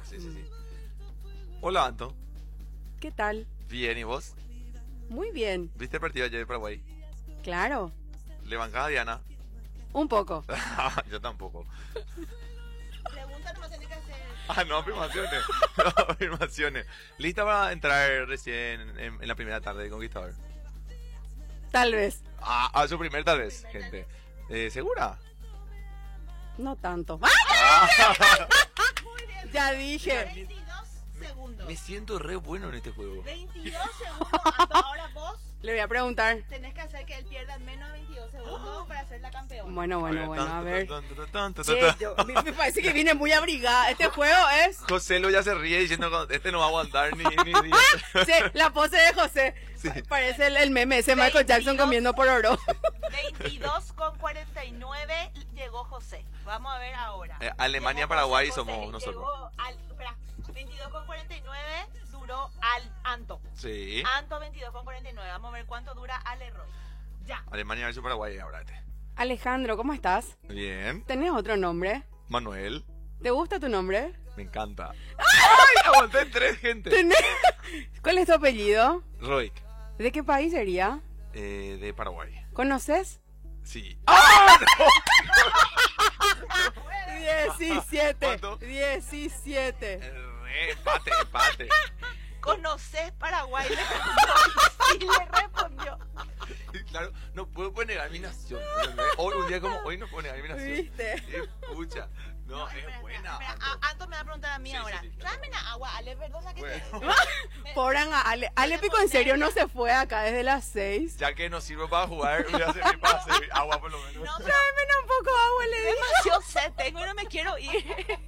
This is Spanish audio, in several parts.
Sí. Hola, Anto. ¿Qué tal? Bien, ¿y vos? Muy bien, ¿Viste el partido ayer de Paraguay? claro. ¿Le bancaba a Diana? Un poco. Yo tampoco. Pregunta nomás tenés que hacer. No, afirmaciones. No, afirmaciones. ¿Lista para entrar recién en la primera tarde de Conquistador? Tal vez. A su primer tal vez, gente. ¿Segura? No tanto. Ah, Muy bien. Ya dije. 22 segundos. me siento re bueno en este juego. 22 segundos, Anto. Ahora vos Le voy a preguntar. tenés que hacer que él pierda en menos de 22 segundos para ser la campeona. Bueno, a ver. Tan. Che, me parece que viene muy abrigada. Este juego es... José lo ya se ríe diciendo este no va a aguantar ni 10. Sí, la pose de José. Sí. Parece el meme ese Michael Jackson comiendo por oro. 22:49 llegó José. Vamos a ver ahora. Alemania, Llegó Paraguay José, somos nosotros. Espera, 22:49 duró Anto. Sí. Anto 22:49. Vamos a ver cuánto dura Ale Roy. Ya. Alemania versus Paraguay ahora este. Alejandro, ¿cómo estás? Bien. ¿Tenés otro nombre? Manuel. ¿Te gusta tu nombre? Me encanta. ¡Ay! Aguanté 3, gente. ¿Tenés? ¿Cuál es tu apellido? Roy. ¿De qué país sería? De Paraguay. ¿Conoces? Sí. 17. ¿Cuánto? 17. Empate. ¿Conoces Paraguay? Le preguntó y le respondió. Claro, no puedo negar mi nación. Hoy, un día como hoy, no puedo negar mi nación. ¿Viste? Escucha. No, es Espera, buena. espera, Anto me va a preguntar a mí Sí, ahora. sí, sí. Tráeme una agua, Ale, perdón, que Bueno. Pobran a Ale. Ale Pico, en serio, no se fue acá desde las 6. Ya que no sirve para jugar, voy a servir para servir agua por lo menos. No, pero Tráeme un poco de agua, le dije. demasiado sed tengo y no me quiero ir.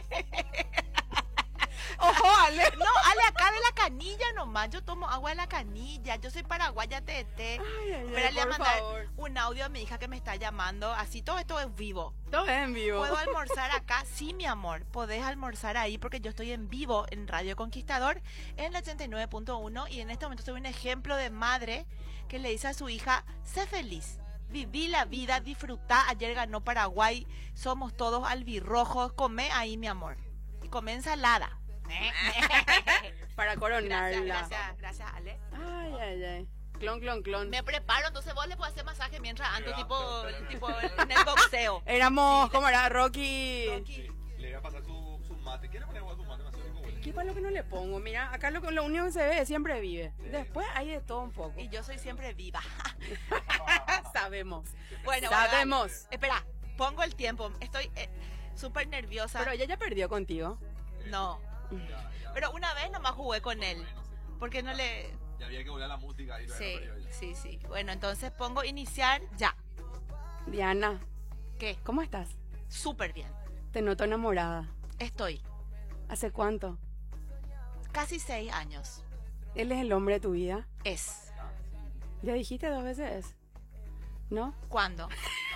Ojo, Ale. No, Ale, acá de la canilla nomás. Yo tomo agua de la canilla. Yo soy paraguaya, tete. Espera, le voy a por mandar favor. un audio a mi hija que me está llamando. Así todo esto es vivo. Todo es en vivo. ¿Puedo almorzar acá? Sí, mi amor. Podés almorzar ahí porque yo estoy en vivo en Radio Conquistador en la 89.1 y en este momento soy un ejemplo de madre que le dice a su hija, sé feliz. Viví la vida, disfrutá. Ayer ganó Paraguay. Somos todos albirrojos. Come ahí, mi amor. Y come ensalada. Para coronarla. Gracias, Ale. Ay. Clon. Me preparo, entonces vos le podés hacer masaje mientras ando tipo en el boxeo. Éramos, ¿cómo era? Rocky. Le voy a pasar su mate. ¿Quiere poner agua a su mate? ¿Qué para lo que no le pongo? Mira, acá lo único que se ve es siempre vive. Después hay de todo un poco. Y yo soy siempre viva. Sabemos. Bueno, Sabemos. Espera, pongo el tiempo. Estoy súper nerviosa. Pero ella ya perdió contigo. No. Pero una vez nomás jugué con él. Porque no le... Ya había que volver a la música. Y Sí. Bueno, entonces pongo iniciar ya. Diana, ¿Qué? ¿cómo estás? Súper bien. Te noto enamorada. Estoy. ¿Hace cuánto? Casi 6 años. ¿Él es el hombre de tu vida? Es. ¿Ya dijiste 2 veces? ¿No? ¿Cuándo?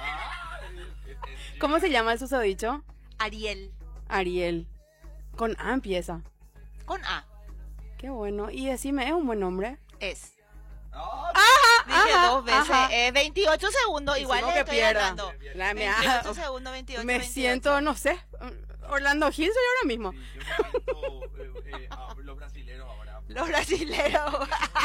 ¿Cómo se llama el susodicho? Ariel. Ariel. Con A empieza. Con A. Qué bueno. Y decime, ¿es un buen nombre? Es. Ajá, Dije ajá, 2 veces. ajá. 28 segundos. Igual Hicimos le que estoy pierda. ganando. 28 segundos, 28. Me 28. siento, no sé, Orlando Gil soy ahora mismo. Los brasileños ahora. Los brasileros.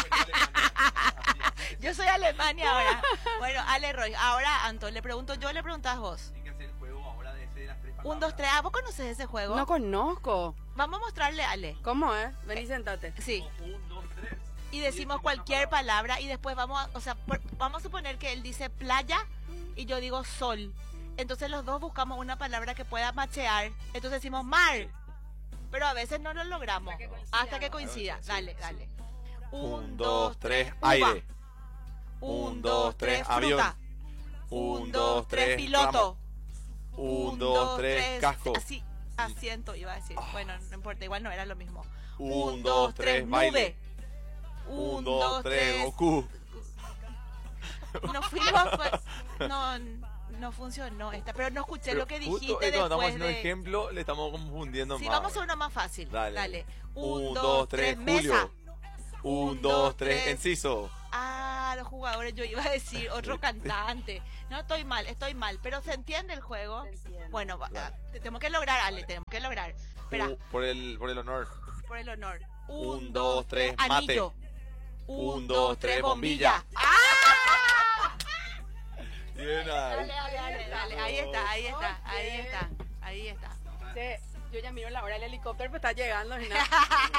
Yo soy Alemania ahora. Bueno, Ale Roy. Ahora, Anto, le pregunto yo, le preguntas vos. Hay que hacer el juego ahora de las 3 palabras. 1, 2, 3. ¿Vos conocés ese juego? No conozco. Vamos a mostrarle a Ale. ¿Cómo es? Vení, sentate. Sí. 1, 2, 3. Y decimos cualquier palabra y después vamos a suponer que él dice playa y yo digo sol. Entonces los dos buscamos una palabra que pueda machear. Entonces decimos mar. Pero a veces no lo logramos. Hasta que coincida. Dale. 1, 2, 3, aire. 1, 2, 3, avión. fruta. 1, 2, 3, piloto. 1, 2, 3, casco. Así, asiento iba a decir. Bueno, no importa, igual no era lo mismo. 1, 2, 3, baile. 1, 2, 3, Goku. No fuimos, no funcionó esta, pero no escuché lo que dijiste Estamos después haciendo de... ejemplo, le estamos confundiendo Sí, más. vamos a uno más fácil. Dale. 1, 2, 3, mesa. Julio. 1, 2, 3, enciso. Los jugadores, yo iba a decir otro cantante. No, estoy mal, pero ¿se entiende el juego? Se entiende. Bueno, Claro. tenemos que lograr, Ale, tenemos que lograr. espera, Por el honor. por el honor. Un, dos, tres, mate. anillo. Un, dos, tres, bombilla. ¡Ah! Bien Dale, ahí está, ahí está. Sí, yo ya miro la hora del helicóptero, pues está llegando. Y nada.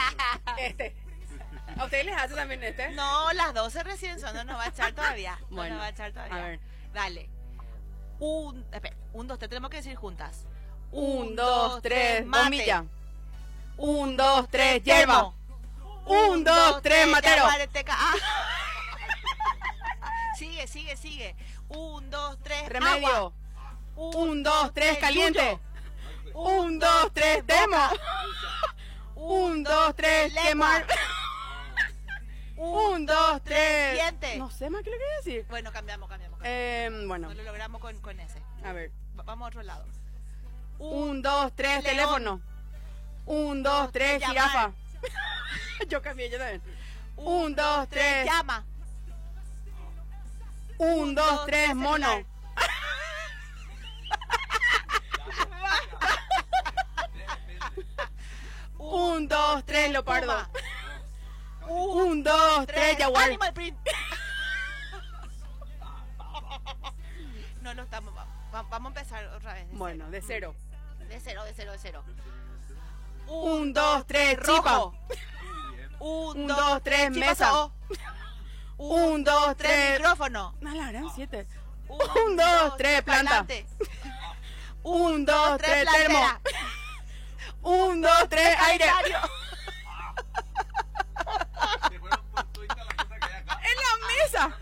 ¿A ustedes les hace también este? No, las 12 recién son, no nos va a echar todavía. No Bueno, nos va a echar todavía. a ver. Dale. Espera, 1, 2, 3, tenemos que decir juntas. 1, 2, 3, mate. bombilla. 1, 2, 3, hierba. Termo. 1, 2, 3, matero. Yaguareteca. Ah. Sigue. 1, 2, 3, Remedio. 1, 2, 3, caliente. 1, 2, 3, demo. 1, 2, 3, quemar. 1, 2, 3. diente. No sé más qué lo quería decir. Bueno, cambiamos. Bueno, No lo logramos con ese. a ver. Vamos a otro lado. 1, 2, 3, león. teléfono. 1, 2, 3, llamar. jirafa. Yo cambié, yo también. 1, 2, 3. Llama. 1, 2, 3, mono. celular. 1, 2, 3, leopardo. Puma. 1, 2, 3, jaguar. Animal print. No lo estamos. Vamos a empezar otra vez. Bueno, de cero. De cero. 1, 2, 3, chipa. rojo. 1, 2, 3, mesa. 1, 2, 3. micrófono. No, la verdad, 7. 1, 1, 2, 3, planta. 1, 2, 3, termo. 1, 2, 3, aire. En la mesa.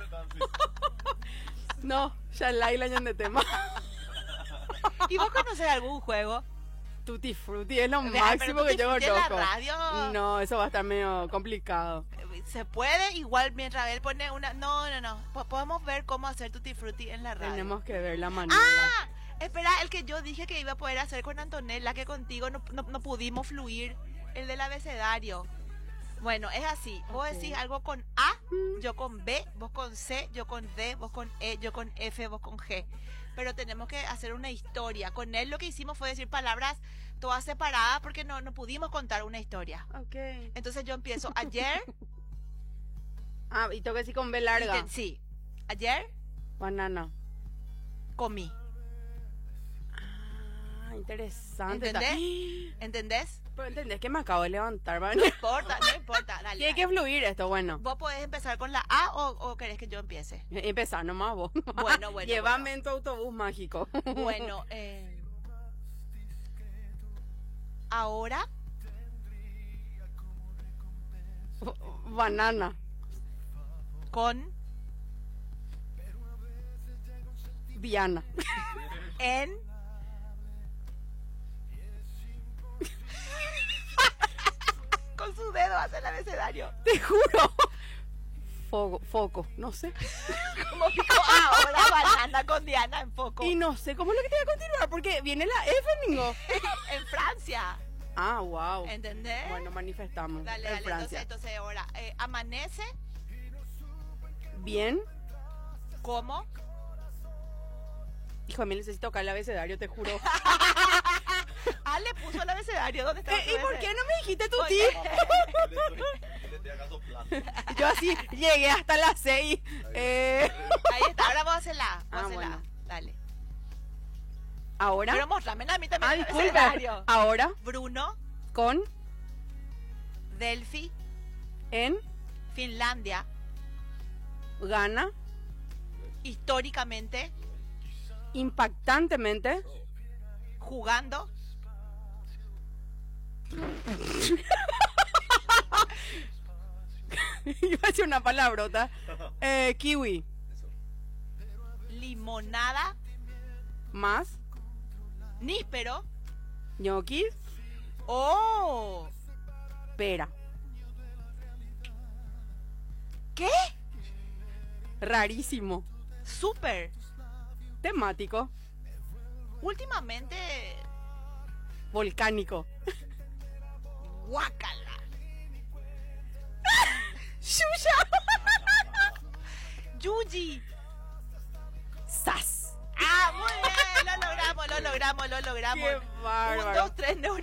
No, ya el aire de tema. ¿Y vos conocés algún juego? Tutti Frutti es lo Vea, máximo pero que yo Tutti Frutti en conozco. la radio. No, eso va a estar medio complicado. Se puede, igual mientras él pone una. No. Podemos ver cómo hacer Tutti Frutti en la radio. Tenemos que ver la manera. Ah, espera, el que yo dije que iba a poder hacer con Antonella, que contigo no pudimos fluir, el del abecedario. Bueno, es así. Vos Ok. decís algo con A, yo con B, vos con C, yo con D, vos con E, yo con F, vos con G. Pero tenemos que hacer una historia. Con él lo que hicimos fue decir palabras todas separadas porque no pudimos contar una historia. Ok. Entonces yo empiezo. Ayer. Ah, y tengo que decir con B larga. Sí. Ayer Banana. comí. Ah, interesante. ¿Entendés? Pero entendés que me acabo de levantar, ¿vale? No importa. Dale. Tiene que fluir esto, bueno. ¿Vos podés empezar con la A o querés que yo empiece? Empezar nomás vos. Bueno. Llévame en tu autobús mágico. Bueno, ahora Banana. con Viana. en con su dedo hace el abecedario. Te juro. Foco, no sé. Como dijo ahora banana con Diana en foco. Y no sé cómo es lo que te voy a continuar, porque viene la F, Mingo. En Francia. Ah, wow. ¿Entendés? Bueno, manifestamos. Dale, en Francia. entonces ahora amanece Bien. como Hijo de mí, necesito tocar el abecedario, te juro. le puso el abecedario. ¿Dónde está? ¿Y por qué no me dijiste tu Porque- tip? Yo así llegué hasta las 6. Ahí está, ahora vos hacela. bueno. Dale. Ahora. Pero mostrame a mí también el Disculpe. abecedario. Ahora, Bruno, con, Delphi, en, Finlandia, gana, históricamente, impactantemente, jugando, iba a decir una palabrota, kiwi, limonada, más, níspero, ñoquis, ¡oh! pera. ¿Qué? Rarísimo. Súper. Temático. Últimamente, Volcánico. guácala. ¡Shusha! Yuji. ¡Sas! Ah, muy bien, lo logramos. ¡Qué bárbaro! 1, 2, 3,